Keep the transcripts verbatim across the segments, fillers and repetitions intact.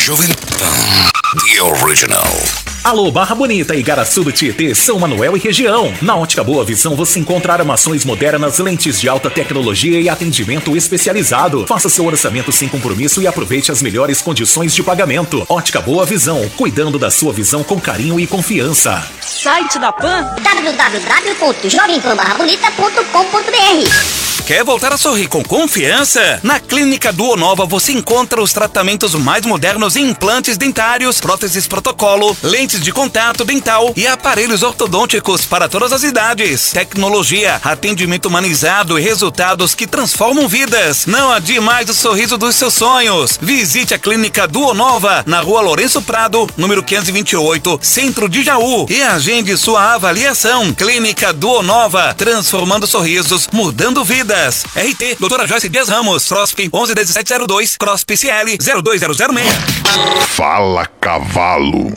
Jovem Pan, The Original. Alô, Barra Bonita, Igaraçu do Tietê, São Manuel e região. Na Ótica Boa Visão você encontra armações modernas, lentes de alta tecnologia e atendimento especializado. Faça seu orçamento sem compromisso e aproveite as melhores condições de pagamento. Ótica Boa Visão, cuidando da sua visão com carinho e confiança. Site da Pan w w w ponto jovem pan barra bonita ponto com ponto b r. Quer voltar a sorrir com confiança? Na Clínica Duonova você encontra os tratamentos mais modernos em implantes dentários, próteses protocolo, lentes de contato dental e aparelhos ortodônticos para todas as idades. Tecnologia, atendimento humanizado e resultados que transformam vidas. Não adie mais o sorriso dos seus sonhos. Visite a Clínica Duonova na Rua Lourenço Prado, número quinhentos e vinte e oito, Centro de Jaú, e agende sua avaliação. Clínica Duonova, transformando sorrisos, mudando vidas. R T, doutora Joyce Dias Ramos, CROSP onze dezessete zero dois, CROSP C L zero dois zero zero seis. Fala, cavalo.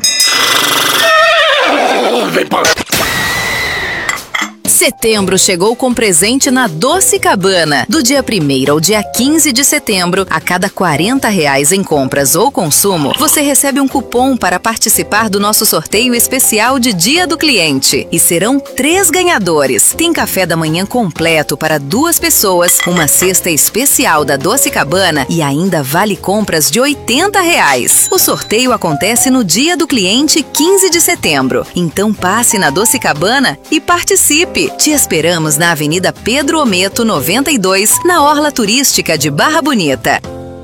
Vem para... Setembro chegou com presente na Doce Cabana. Do dia primeiro ao dia quinze de setembro, a cada quarenta reais em compras ou consumo, você recebe um cupom para participar do nosso sorteio especial de Dia do Cliente. E serão três ganhadores. Tem café da manhã completo para duas pessoas, uma cesta especial da Doce Cabana e ainda vale compras de oitenta reais. O sorteio acontece no Dia do Cliente, quinze de setembro. Então passe na Doce Cabana e participe. Te esperamos na Avenida Pedro Ometo, noventa e dois, na Orla Turística de Barra Bonita.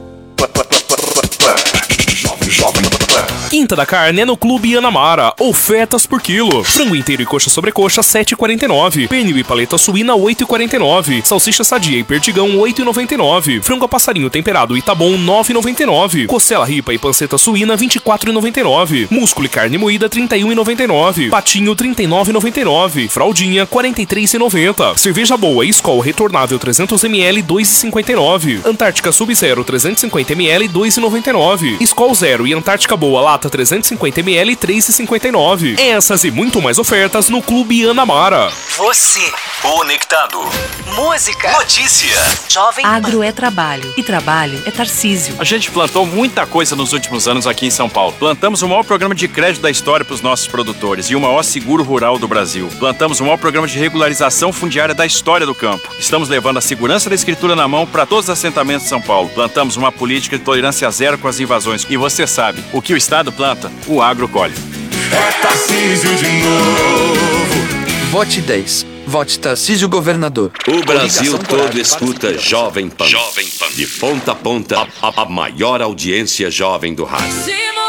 Quinta da carne é no Clube Anamara. Ofertas por quilo. Frango inteiro e coxa sobrecoxa sete reais e quarenta e nove centavos. Pernil e paleta suína oito reais e quarenta e nove centavos. Salsicha sadia e perdigão oito reais e noventa e nove centavos. Frango a passarinho temperado Itabom nove reais e noventa e nove centavos. Costela ripa e panceta suína vinte e quatro reais e noventa e nove centavos. Músculo e carne moída trinta e um reais e noventa e nove centavos. Patinho trinta e nove reais e noventa e nove centavos. Fraldinha quarenta e três reais e noventa centavos. Cerveja boa Skol retornável trezentos mililitros dois reais e cinquenta e nove centavos. Antártica Sub-Zero trezentos e cinquenta mililitros dois reais e noventa e nove centavos. Skol Zero e Antártica Boa Lata trezentos e cinquenta mililitros três reais e cinquenta e nove centavos. Essas e muito mais ofertas no Clube Anamara. Você conectado. Música. Notícia. Jovem Agro é trabalho e trabalho é Tarcísio. A gente plantou muita coisa nos últimos anos aqui em São Paulo. Plantamos o maior programa de crédito da história para os nossos produtores e o maior seguro rural do Brasil. Plantamos o maior programa de regularização fundiária da história do campo. Estamos levando a segurança da escritura na mão para todos os assentamentos de São Paulo. Plantamos uma política de tolerância zero com as invasões. E você sabe, o que o Estado planta, o agro colhe. É Tarcísio de novo. Vote dez. Vote Tarcísio Governador. O Brasil todo escuta Jovem Pan. Jovem Pan. De ponta a ponta, a, a maior audiência jovem do rádio.